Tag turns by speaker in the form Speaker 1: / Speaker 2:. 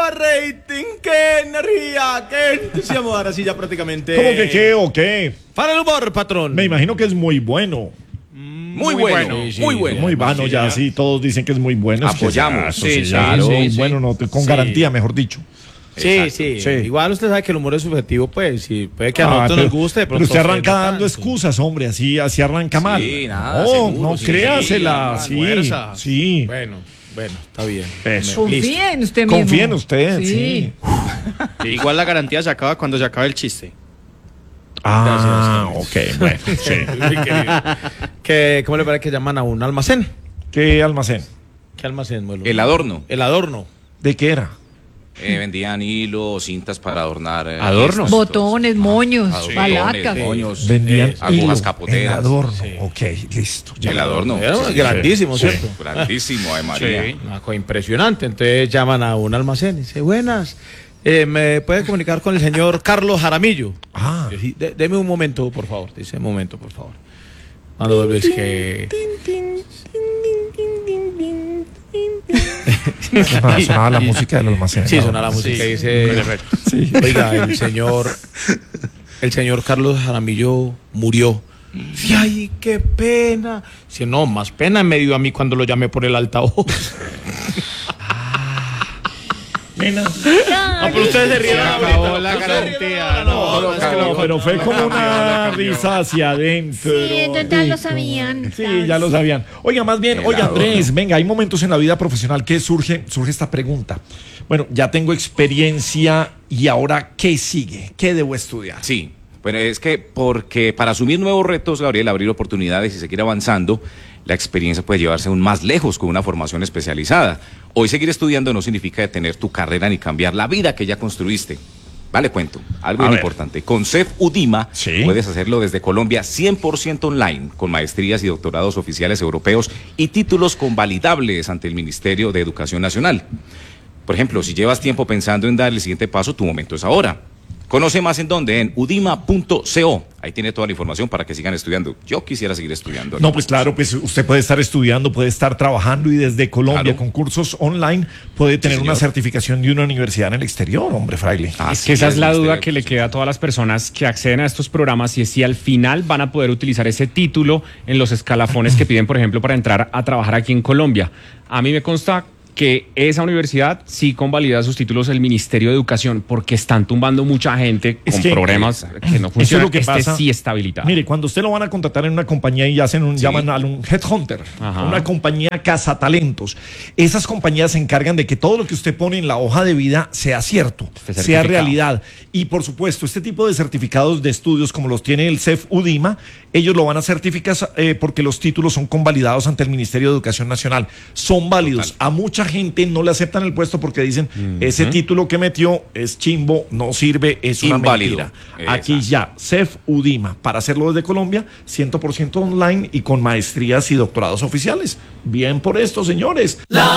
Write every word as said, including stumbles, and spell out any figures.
Speaker 1: rating, qué energía, qué entusiasmo. Ahora sí ya prácticamente.
Speaker 2: ¿Cómo que qué o qué?
Speaker 1: Para el humor, patrón.
Speaker 2: Me imagino que es muy bueno.
Speaker 3: Muy, muy bueno, bueno, sí, muy bueno.
Speaker 2: Muy bueno, ya sí, todos dicen que es muy bueno.
Speaker 3: Apoyamos.
Speaker 2: Es que, sí,
Speaker 3: sí,
Speaker 2: claro,
Speaker 3: sí,
Speaker 2: sí, bueno, no, con
Speaker 1: sí.
Speaker 2: garantía, mejor dicho.
Speaker 1: Sí, sí, sí. Igual usted sabe que el humor es subjetivo, pues, y puede que a
Speaker 2: Ah,
Speaker 1: nosotros
Speaker 2: pero,
Speaker 1: nos guste. De
Speaker 2: pero usted arranca
Speaker 1: no
Speaker 2: dando
Speaker 1: tanto.
Speaker 2: excusas, hombre, así, así arranca mal.
Speaker 3: Sí, nada,
Speaker 2: no,
Speaker 3: seguro,
Speaker 2: no,
Speaker 3: sí,
Speaker 2: créasela,
Speaker 1: sí,
Speaker 2: sí,
Speaker 1: fuerza.
Speaker 2: sí.
Speaker 1: Bueno, bueno, está bien.
Speaker 2: Eso.
Speaker 4: Confía en usted mismo.
Speaker 2: Confía en usted, sí.
Speaker 4: Sí.
Speaker 5: Sí, igual la garantía se acaba cuando se acabe el chiste.
Speaker 2: Ah, ok, bueno, sí.
Speaker 1: ¿Qué, ¿Cómo le parece que llaman a un almacén?
Speaker 2: ¿Qué almacén?
Speaker 1: ¿Qué almacén, Muelo?
Speaker 3: El adorno.
Speaker 1: El adorno.
Speaker 2: ¿De qué era?
Speaker 3: Eh, vendían hilo, cintas para adornar. Eh,
Speaker 5: ¿Adornos?
Speaker 4: Botones, moños,
Speaker 3: Adornos,
Speaker 4: balacas.
Speaker 3: moños,
Speaker 2: Vendían
Speaker 3: eh, agujas
Speaker 2: hilo,
Speaker 3: capoteras.
Speaker 2: el adorno.
Speaker 1: Sí.
Speaker 2: Ok, listo. ya.
Speaker 3: El adorno.
Speaker 1: Era
Speaker 3: Sí, sí,
Speaker 1: grandísimo,
Speaker 3: sí.
Speaker 1: ¿cierto?
Speaker 3: Grandísimo, de María.
Speaker 5: Sí.
Speaker 1: Una cosa impresionante. Entonces llaman a un almacén y dice, buenas, eh, ¿me puede comunicar con el señor Carlos Jaramillo?
Speaker 2: Ah.
Speaker 1: Yo, sí, de- deme un momento, por favor. Dice, un momento, por favor. Cuando ves que...
Speaker 2: Sonaba, sonaba la música del almacén.
Speaker 1: Sí,
Speaker 2: ¿no?
Speaker 1: suena la música
Speaker 5: Sí.
Speaker 1: y dice,
Speaker 2: Sí.
Speaker 1: oiga, el señor, el señor Carlos Jaramillo murió. Sí, ay, qué pena. Sí, no, más pena me dio a mí cuando lo llamé por el altavoz.
Speaker 2: Nena.
Speaker 1: Ah, pero ustedes se rieron
Speaker 5: acabó
Speaker 1: ahorita.
Speaker 5: la
Speaker 1: Ustedes se
Speaker 5: garantía,
Speaker 1: rieron,
Speaker 5: no,
Speaker 1: no,
Speaker 5: es
Speaker 1: no,
Speaker 5: que
Speaker 1: no,
Speaker 2: No, pero fue como una risa hacia adentro.
Speaker 4: Sí, entonces ya lo sabían.
Speaker 2: Sí, ya lo sabían. Oiga, más bien,
Speaker 3: El
Speaker 2: oye
Speaker 3: adorno.
Speaker 2: Andrés, venga, hay momentos en la vida profesional que surge, surge esta pregunta. Bueno, ya tengo experiencia y ahora, ¿qué sigue? ¿Qué debo estudiar?
Speaker 3: Sí, bueno, es que porque para asumir nuevos retos, Gabriel, abrir oportunidades y seguir avanzando, la experiencia puede llevarse aún más lejos con una formación especializada. Hoy seguir estudiando no significa detener tu carrera ni cambiar la vida que ya construiste. Vale, cuento, algo
Speaker 2: A
Speaker 3: muy
Speaker 2: ver.
Speaker 3: importante. Con C E F Udima
Speaker 2: Sí.
Speaker 3: puedes hacerlo desde Colombia cien por ciento online, con maestrías y doctorados oficiales europeos y títulos convalidables ante el Ministerio de Educación Nacional. Por ejemplo, si llevas tiempo pensando en dar el siguiente paso, tu momento es ahora. Conoce más en dónde, en udima punto co. Ahí tiene toda la información para que sigan estudiando. Yo quisiera seguir estudiando.
Speaker 2: No, pues claro, pues usted puede estar estudiando, puede estar trabajando y desde Colombia
Speaker 3: Claro.
Speaker 2: con cursos online puede tener
Speaker 3: Sí,
Speaker 2: una
Speaker 3: señor.
Speaker 2: certificación de una universidad en el exterior, hombre, fraile.
Speaker 3: Ah,
Speaker 5: Es
Speaker 3: sí,
Speaker 5: que esa es la
Speaker 3: Ministerio
Speaker 5: duda
Speaker 3: de
Speaker 5: que le
Speaker 3: Educación.
Speaker 5: queda a todas las personas que acceden a estos programas y es si al final van a poder utilizar ese título en los escalafones que piden, por ejemplo, para entrar a trabajar aquí en Colombia. A mí me consta que esa universidad sí convalida sus títulos el Ministerio de Educación porque están tumbando mucha gente
Speaker 2: Es
Speaker 5: con
Speaker 2: que-
Speaker 5: problemas que no
Speaker 2: Eso es
Speaker 5: funcionan.
Speaker 2: lo que
Speaker 5: Este
Speaker 2: pasa.
Speaker 5: sí está habilitado.
Speaker 2: Mire, cuando usted lo van a contratar en una compañía y hacen un,
Speaker 3: Sí.
Speaker 2: llaman a un headhunter,
Speaker 5: Ajá.
Speaker 2: una compañía cazatalentos, esas compañías se encargan de que todo lo que usted pone en la hoja de vida sea cierto,
Speaker 5: Esté
Speaker 2: sea
Speaker 5: certificado.
Speaker 2: realidad. Y por supuesto, este tipo de certificados de estudios como los tiene el C E F Udima, ellos lo van a certificar eh, porque los títulos son convalidados ante el Ministerio de Educación Nacional. Son válidos. A mucha gente no le aceptan el puesto porque dicen, ese título que metió es chimbo, no sirve, es una
Speaker 3: Inválido.
Speaker 2: mentira. Aquí
Speaker 3: Exacto.
Speaker 2: ya, C E F Udima, para hacerlo desde Colombia, cien por ciento online y con maestrías y doctorados oficiales. Bien por esto, señores.